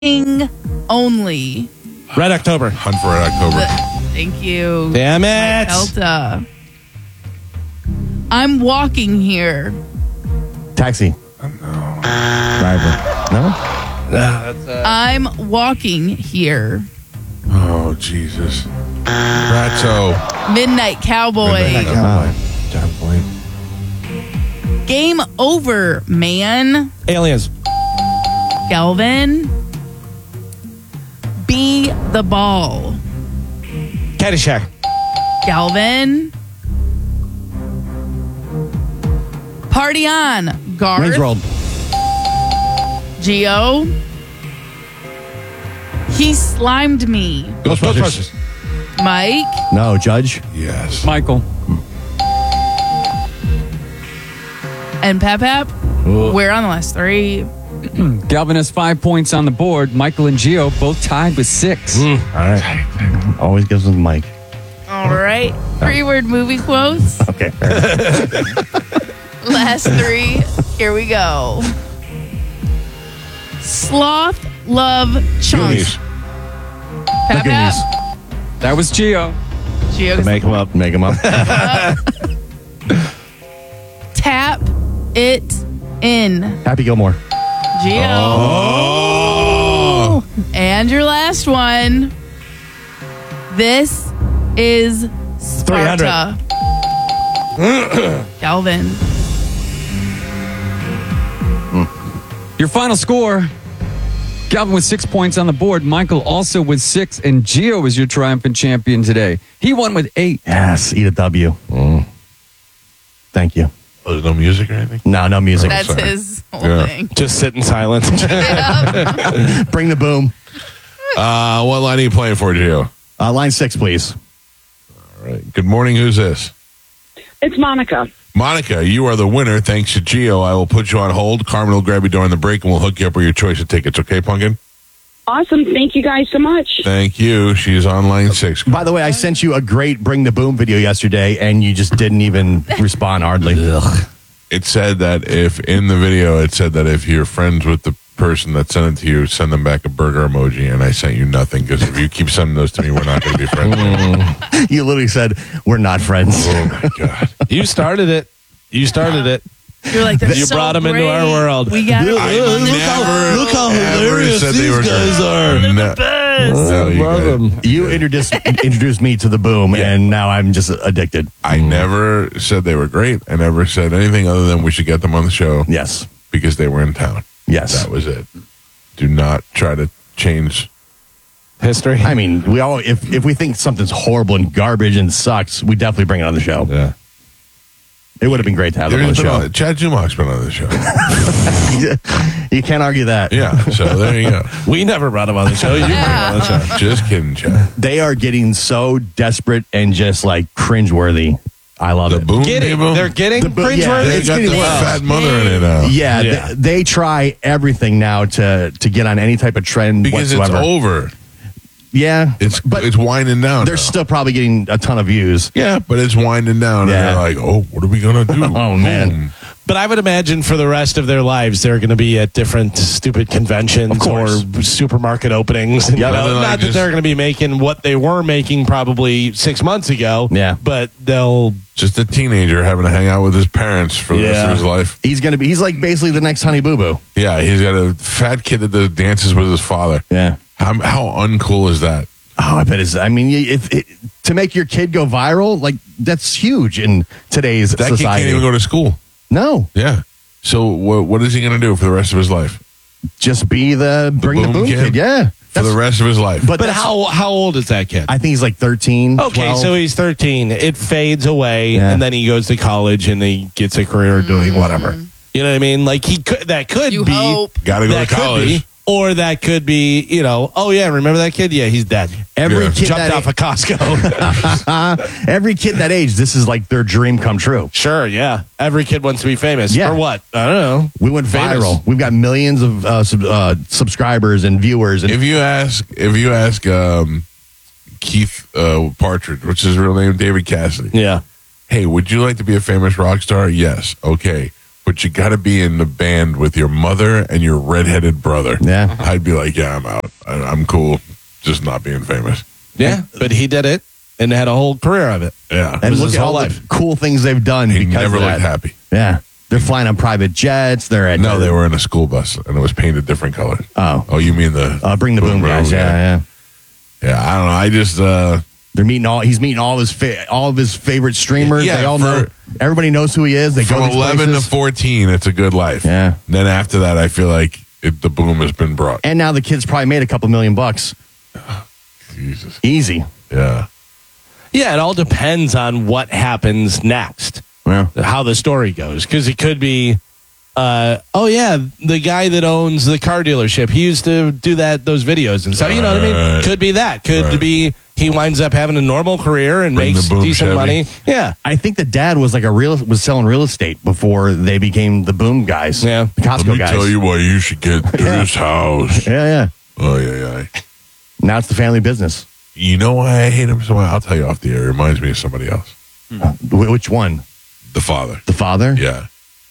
only. Red October. Hunt for Red October. Thank you. Damn it. Delta. I'm walking here. Taxi. Driver. No? I'm walking here. Oh, Jesus. Ratso. Midnight Cowboy. John Boyd. Game over, man. Aliens. Galvin. Be the ball. Caddyshack. Galvin. Party on. Garth. Range World. Geo. He slimed me. Ghostbusters. Mike. No, Judge. Yes. Michael. And Pep. We're on the last three. Galvin has 5 points on the board. Michael and Gio both tied with 6. All right. Always gives them the mic. All right. 3-word movie quotes. Okay. Last 3. Here we go. Sloth, love, chunks. Goonies. Pep. That was Gio. Geo. Make them up. Make them up. Tap it in. Happy Gilmore. Geo. Oh. And your last one. This is Sparta. Galvin. Your final score. Galvin with 6 points on the board. Michael also with 6. And Gio is your triumphant champion today. He won with 8. Yes. Eat a W. Thank you. Oh, there's no music or anything? No music. That's sorry. his whole Yeah. thing. Just sit in silence. Bring the boom. What line are you playing for, Gio? Line 6, please. All right. Good morning. Who's this? It's Monica. Monica, you are the winner. Thanks to Gio. I will put you on hold. Carmen will grab you during the break and we'll hook you up with your choice of tickets. Okay, Pumpkin? Awesome. Thank you guys so much. Thank you. She's on line 6. By the way, I sent you a great Bring the Boom video yesterday, and you just didn't even respond hardly. It said that if you're friends with the person that sent it to you, send them back a burger emoji. And I sent you nothing because if you keep sending those to me, we're not going to be friends. You literally said, we're not friends. Oh, my God. You started it. You're like, You brought him into our world. We got Look how hilarious said they these were guys good. are. No, no, you Love guys- them. You introduced me to the boom, and now I'm just addicted. I never said they were great. I never said anything other than we should get them on the show Yes. because they were in town. Yes. That was it. Do not try to change. History. I mean, we all if we think something's horrible and garbage and sucks, we definitely bring it on the show. Yeah. It would have been great to have them on the show. Chad Zumach's been on the show. You can't argue that. Yeah, so there you go. We never brought him on the show. You brought him on the show. Just kidding, Chad. They are getting so desperate and just like cringeworthy. I love The it. boom Getting. people. They're getting The boom- yeah, cringeworthy. They it's got the getting worse. fat mother in it now. Yeah, Yeah. They try everything now to get on any type of trend Because whatsoever. it's over. Yeah, It's but winding down. they're now. still probably getting a ton of views. Yeah, but it's winding down. Yeah. And they're like, oh, what are we going to do? Oh, man. Boom. But I would imagine for the rest of their lives, they're going to be at different stupid conventions Of course. or supermarket openings. And, Yeah, you know, they're like not that just- they're going to be making what they were making probably 6 months ago. Yeah. But they'll. Just a teenager having to hang out with his parents for the rest of his life. He's like basically the next Honey Boo Boo. Yeah, he's got a fat kid that does dances with his father. Yeah. How uncool is that? Oh, I bet it's. I mean, to make your kid go viral, like that's huge in today's That kid society. can't even go to school. No, Yeah. So what is he going to do for the rest of his life? just be the bring the boom kid. Yeah, For the rest of his life. But, But that's- how old is that kid? I think he's like 13. Okay, 12. so he's 13. It fades away, Yeah. and then he goes to college and he gets a career doing whatever. You know what I mean? Like that could You be. hope. Got to go That to could college. be. Or that could be, oh yeah, remember that kid? Yeah, he's dead. every Yeah. kid Jumped that off of Costco. every kid that age, this is like their dream come true. Sure, yeah. Every kid wants to be famous. Yeah. For what? I don't know. We went Famous. viral. We've got millions of subscribers and viewers. And If you ask Keith Partridge, which is his real name, David Cassidy, Yeah. hey, would you like to be a famous rock star? Yes. Okay. but you got to be in the band with your mother and your redheaded brother. Yeah. I'd be like, yeah, I'm out. I'm cool, just not being famous. Yeah, but he did it and had a whole career of it. Yeah, And was look his at whole all life. the cool things they've done he because never of that. looked happy. Yeah. They're flying on private jets. They're at No, they were in a school bus and it was painted different colors. Oh. You mean the Bring the Boom guys. Yeah. Yeah, I don't know. I just They're meeting he's meeting all of his favorite streamers. Yeah, they all know. Everybody knows who he is. They go from to these 11 places. to 14, it's a good life. Yeah. Then after that, I feel like the boom has been brought. And now the kid's probably made a couple $1,000,000. Jesus. Easy. Yeah. Yeah, it all depends on what happens next, Yeah. how the story goes. Because it could be, the guy that owns the car dealership, he used to do those videos and stuff. You know what I mean? Right. Could be that. Could be he winds up having a normal career and Bring makes the Boom decent Chevy. money. Yeah. I think the dad was was selling real estate before they became the Boom guys. Yeah. The Costco Let me guys. tell you why you should get this house. Yeah. Oh, yeah. Now it's the family business. You know why I hate him so much? I'll tell you off the air. It reminds me of somebody else. Which one? The father. The father? Yeah.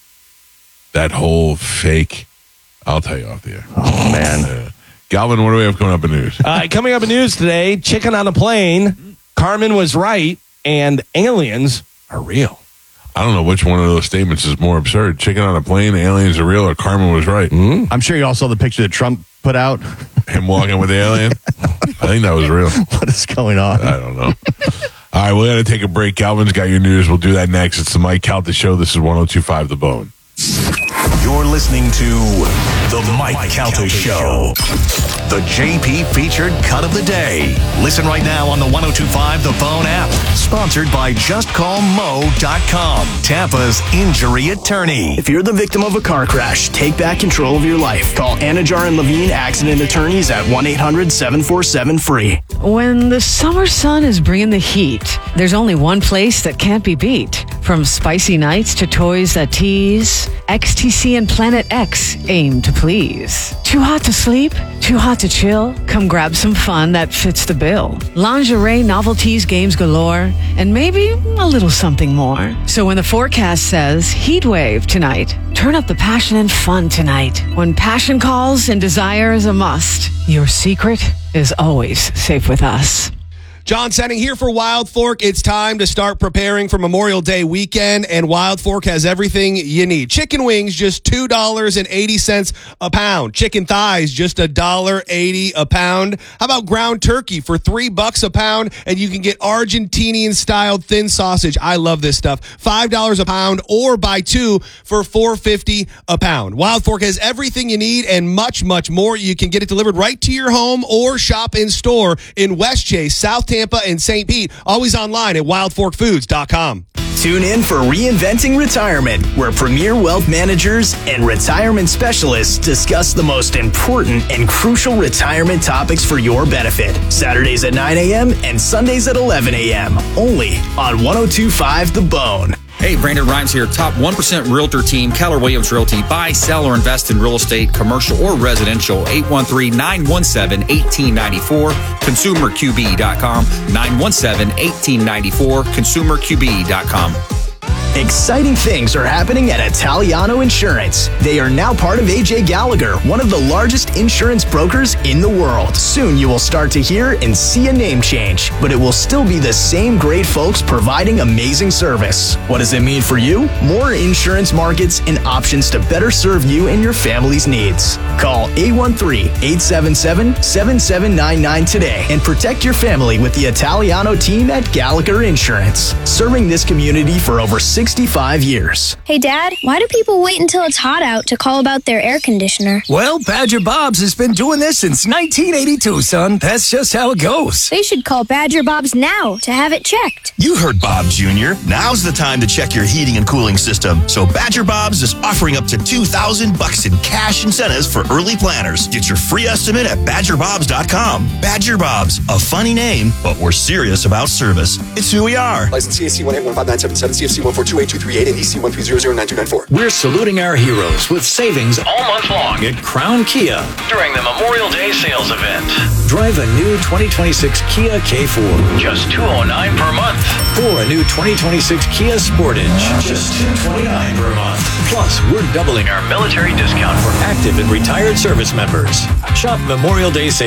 That whole fake. I'll tell you off the air. Oh, man. Yeah. Galvin, what do we have coming up in news? Coming up in news today, chicken on a plane. Carmen was right, and aliens are real. I don't know which one of those statements is more absurd. Chicken on a plane, aliens are real, or Carmen was right. I'm sure you all saw the picture that Trump put out. Him walking with the alien? I think that was real. What is going on? I don't know. All right, we're going to take a break. Calvin's got your news. We'll do that next. It's the Mike Calta Show. This is 102.5 The Bone. You're listening to The Mike Calta Show. The JP featured cut of the day. Listen right now on the 102.5 The Bone app. Sponsored by JustCallMo.com, Tampa's injury attorney. If you're the victim of a car crash, take back control of your life. Call Anajar and Levine Accident Attorneys at 1-800-747-FREE. When the summer sun is bringing the heat, there's only one place that can't be beat. From spicy nights to toys that tease, XTC and Planet X aim to please. Too hot to sleep? Too hot to chill? Come grab some fun that fits the bill. Lingerie, novelties, games galore, and maybe a little something more. So when the forecast says heat wave tonight, turn up the passion and fun tonight. When passion calls and desire is a must, your secret is always safe with us. John Senning here for Wild Fork. It's time to start preparing for Memorial Day weekend, and Wild Fork has everything you need. Chicken wings, just $2.80 a pound. Chicken thighs, just $1.80 a pound. How about ground turkey for $3 a pound? And you can get Argentinian-styled thin sausage. I love this stuff. $5 a pound, or buy two for $4.50 a pound. Wild Fork has everything you need and much, much more. You can get it delivered right to your home or shop in store in West Chase, South Tampa, and St. Pete. Always online at wildforkfoods.com. Tune in for Reinventing Retirement, where premier wealth managers and retirement specialists discuss the most important and crucial retirement topics for your benefit. Saturdays at 9 a.m. and Sundays at 11 a.m. Only on 102.5 The Bone. Hey, Brandon Rhymes here, top 1% realtor team, Keller Williams Realty. Buy, sell, or invest in real estate, commercial or residential. 813-917-1894. ConsumerQB.com. 917-1894. ConsumerQB.com. Exciting things are happening at Italiano Insurance. They are now part of AJ Gallagher, one of the largest insurance brokers in the world. Soon you will start to hear and see a name change, but it will still be the same great folks providing amazing service. What does it mean for you? More insurance markets and options to better serve you and your family's needs. Call 813-877-7799 today and protect your family with the Italiano team at Gallagher Insurance, serving this community for over 65 years. Hey, Dad, why do people wait until it's hot out to call about their air conditioner? Well, Badger Bob's has been doing this since 1982, son. That's just how it goes. They should call Badger Bob's now to have it checked. You heard Bob Jr. Now's the time to check your heating and cooling system. So Badger Bob's is offering up to $2,000 in cash incentives for early planners. Get your free estimate at BadgerBobs.com. Badger Bob's, a funny name, but we're serious about service. It's who we are. License CAC 1815977, CFC 142. 428-238 and EC1300924. We're saluting our heroes with savings all month long at Crown Kia during the Memorial Day sales event. Drive a new 2026 Kia K4, just $209 per month. Or a new 2026 Kia Sportage, just $229 per month. Plus, we're doubling our military discount for active and retired service members. Shop Memorial Day savings